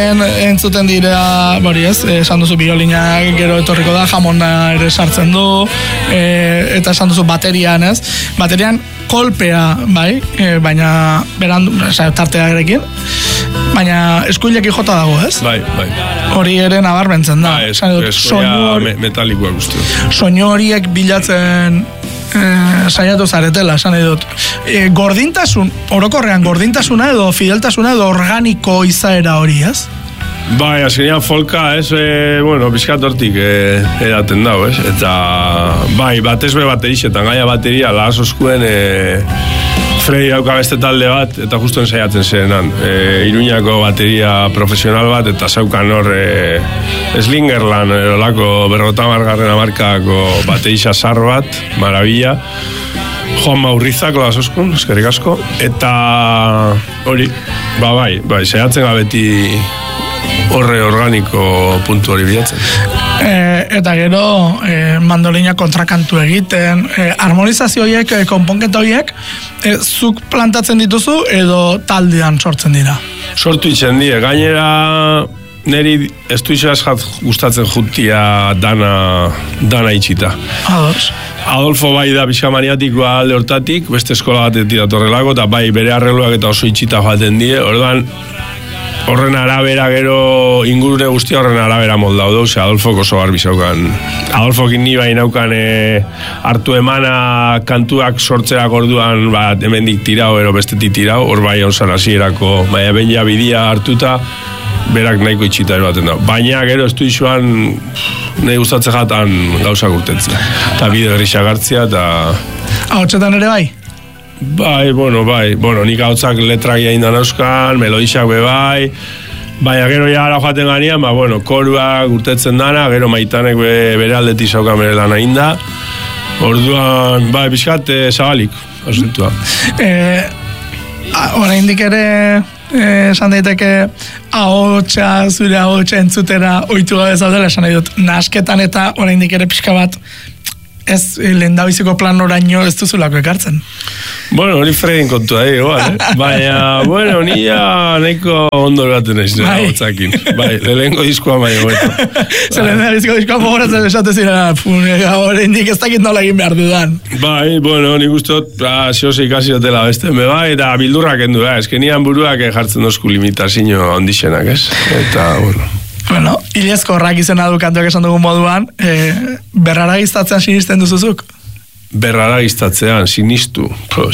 entzuten dira, bori ez, esan duzu biolina gero etorriko da, jamona ere sartzen du, eta esan duzu baterian, ez? Baterian kolpea, bai, baina berandu, tartearekin, baina eskuilekin jota dago, ez? Bai. Hori ere nabarmentzen da. Eskuila metalikoa guzti. Soinu horiek bilatzen saiatu zaretela, esan edut. Gordintasun, orokorrean gordintasuna edo fideltasuna edo organiko izaera hori, ez? Bai, azkenean folka, ez, bizkat hortik edaten dago, ez? Eta, bai, batez be baterixetan, gaia bateria, lahas oskuen, Fredi dauka beste talde bat, eta justo ensaiatzen zenan. Iruñako bateria profesional bat, eta zaukan hor Slingerland, olako 50. markako baterisa zar bat, marabila. Juan Maurrizako da zoskun, eskerrik asko. Eta hori, bai, zehatzen gabeti horre organiko puntu hori bilatzen. Eta gero mandolina kontrakantu egiten, harmonizazio horiek, konponketa horiek, zuk plantatzen dituzu edo taldean sortzen dira? Sortu itzen die, gainera neri ez du izaz gustatzen jutia dana itxita. Ados. Adolfo bai da pixka maniatikoa alde hortatik, beste eskola batetik datorrelako, eta bai bere arregluak eta oso itxita joaten die, orduan horren arabera gero ingurune guztia horren arabera moldau dau, Adolfok oso garbi zaukan. Adolfokin ni bai naukan hartu emana kantuak sortzeak orduan hemendik tirau, ero bestetik tirau, hor bai onzan hasierako, baina ben ja bidia hartuta, berak nahiko itxita eroaten da. Baina gero ez du izuan nahi gustatzen jatan gauzak urtetzea. Eta bide grisa gartzia, eta... Ahotsetan ere bai? Bai, nik hautzak letrak jain da nauzkan, melodixak bai, baina gero ja ara joaten ganean, koruak urtetzen dana, gero Maitanek bere aldetik zaukan bere lan ainda, orduan, bizkat zabalik, asuntua. Oraindik ere, esan daiteke, zure ahotsa entzutera ohitu gabe zaudela, esan nahi dut, nasketan eta oraindik ere pixka bat, ez lehendabiziko plan oraino ez duzulako ekartzen. Hori Fredin kontua, igual, Baina, ni ja nahiko ondo baten ez dira hotzakin. Lehenko diskoa maio beto. Lehenko diskoa mogoratzen esate ziren, oraindik ez dakit nola egin behar dudan. Nik ustot, zehose ikasi dutela beste, eta bildurrak endu, eskenian buruak jartzen dozku limitazio ondixenak, ez? Eta, Ilezko horrak izena du kantuak esan dugun moduan, berraragiztatzean sinisten duzuzuk? Berraragiztatzean, sinistu.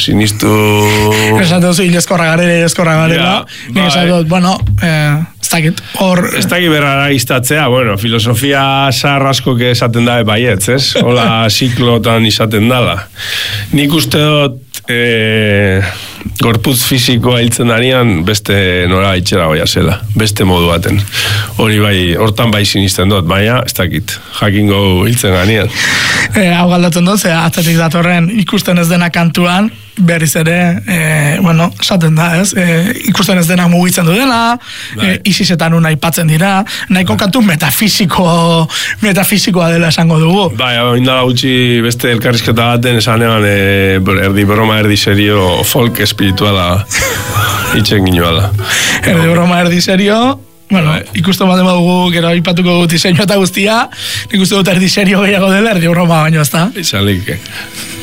Esan duzu ilezkorra garela. Nik esan dut, ez dakit. Ez dakit berraragiztatzea, filosofia sarrasko esaten dabe baietz, ez? Hola, ziklotan izaten dala. Nik uste dut, gorputz fisikoa hiltzen danian beste nora itxera goia zela, beste modu baten. Hori bai, hortan bai sinisten dut, baina ez dakit, jakingo hiltzen danian. Hau galdatzen dut, atzetik datorren ikusten ez dena kantuan, berriz ere, esaten da, ez? Ikusten ez dena mugitzen du dela, isisetan una aipatzen dira, nahiko kantu metafisikoa dela esango dugu. Indala gutxi beste elkarrizketa baten esanean erdi broma, erdi serio, folk espirituala itxen ginoala. Erdi broma, erdi serio, ikusten baten badugu, gero aipatuko dut diseinu eta guztia, nik uste dut erdi serio gehiago dela, erdi broma baino, ez da? Izan like.